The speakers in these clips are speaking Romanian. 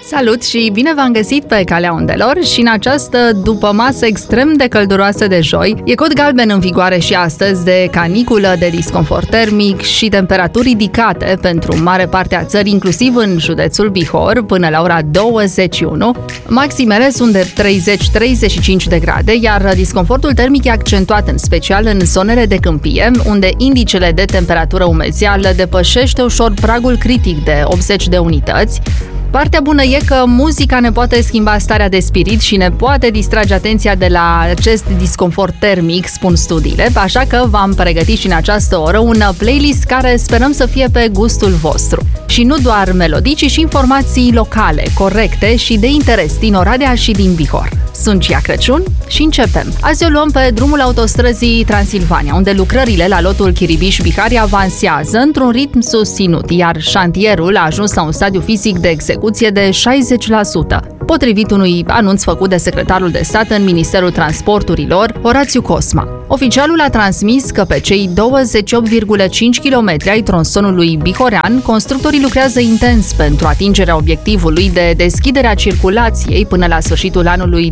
Salut și bine v-am găsit pe Calea Undelor și în această dupămasă extrem de călduroasă de joi. E cod galben în vigoare și astăzi de caniculă, de disconfort termic și temperaturi ridicate pentru mare parte a țării, inclusiv în județul Bihor, până la ora 21. Maximele sunt de 30-35 de grade, iar disconfortul termic e accentuat în special în zonele de câmpie, unde indicele de temperatură umezeală depășește ușor pragul critic de 80 de unități. Partea bună e că muzica ne poate schimba starea de spirit și ne poate distrage atenția de la acest disconfort termic, spun studiile, așa că v-am pregătit și în această oră un playlist care sperăm să fie pe gustul vostru. Și nu doar melodii, ci și informații locale, corecte și de interes din Oradea și din Bihor. Sunt Cia Crăciun și începem. Azi o luăm pe drumul autostrăzii Transilvania, unde lucrările la lotul Chiribiș-Bihari avansează într-un ritm susținut, iar șantierul a ajuns la un stadiu fizic de execuție de 60%, potrivit unui anunț făcut de secretarul de stat în Ministerul Transporturilor, Horațiu Cosma. Oficialul a transmis că pe cei 28,5 km ai tronsonului bihorean, constructorii lucrează intens pentru atingerea obiectivului de deschidere a circulației până la sfârșitul anului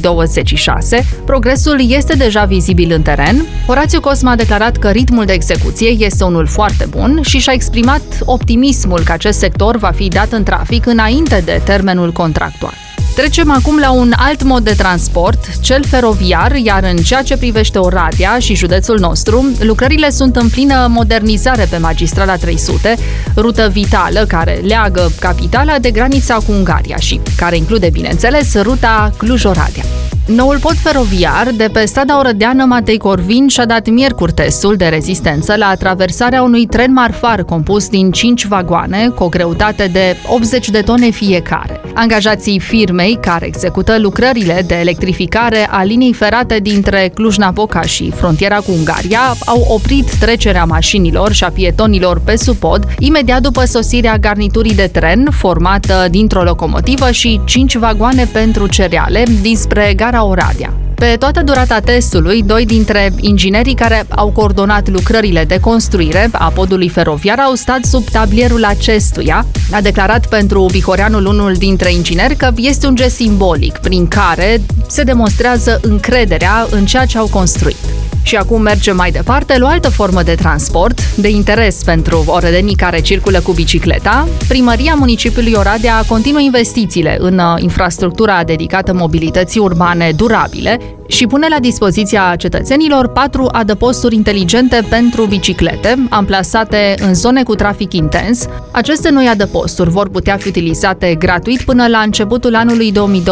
2026. Progresul este deja vizibil în teren. Horațiu Cosma a declarat că ritmul de execuție este unul foarte bun și și-a exprimat optimismul că acest sector va fi dat în trafic înainte de termenul contractual. Trecem acum la un alt mod de transport, cel feroviar, iar în ceea ce privește Oradea și județul nostru, lucrările sunt în plină modernizare pe magistrala 300, rută vitală care leagă capitala de granița cu Ungaria și care include, bineînțeles, ruta Cluj-Oradea. Noul pod feroviar de pe strada Orădeană Matei Corvin și-a dat miercuri testul de rezistență la traversarea unui tren marfar compus din 5 vagoane cu o greutate de 80 de tone fiecare. Angajații firmei care execută lucrările de electrificare a liniei ferate dintre Cluj-Napoca și frontiera cu Ungaria au oprit trecerea mașinilor și a pietonilor pe sub pod imediat după sosirea garniturii de tren formată dintr-o locomotivă și 5 vagoane pentru cereale dinspre gara Oradea. Pe toată durata testului, 2 dintre inginerii care au coordonat lucrările de construire a podului feroviar au stat sub tablierul acestuia. A declarat pentru Bihoreanul unul dintre ingineri că este un gest simbolic prin care se demonstrează încrederea în ceea ce au construit. Și acum mergem mai departe la o altă formă de transport, de interes pentru orădenii care circulă cu bicicleta. Primăria municipiului Oradea continuă investițiile în infrastructura dedicată mobilității urbane durabile și pune la dispoziția cetățenilor 4 adăposturi inteligente pentru biciclete, amplasate în zone cu trafic intens. Aceste noi adăposturi vor putea fi utilizate gratuit până la începutul anului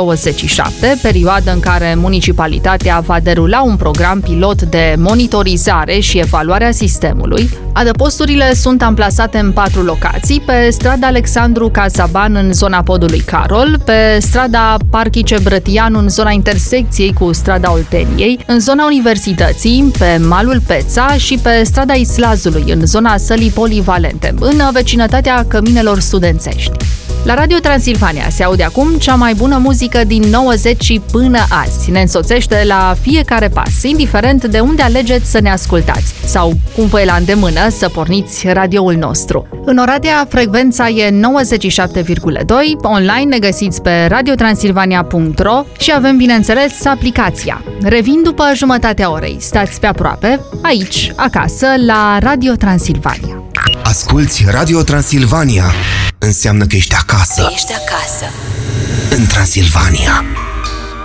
2027, perioadă în care municipalitatea va derula un program pilot de monitorizare și evaluare a sistemului. Adăposturile sunt amplasate în 4 locații: pe strada Alexandru Cazaban în zona podului Carol, pe strada Parchice Brătianu în zona intersecției cu strada Olteniei, în zona Universității, pe malul Peța și pe strada Islazului în zona sălii polivalente, în vecinătatea căminelor studențești. La Radio Transilvania se aude acum cea mai bună muzică din 90 și până azi. Ne însoțește la fiecare pas, indiferent de unde alegeți să ne ascultați sau cum vă e la îndemână să porniți radioul nostru. În Oradea, frecvența e 97,2, online ne găsiți pe radiotransilvania.ro și avem, bineînțeles, aplicația. Revin după jumătatea orei. Stați pe aproape, aici, acasă, la Radio Transilvania. Asculți Radio Transilvania. Înseamnă că ești acasă. Ești acasă. În Transilvania.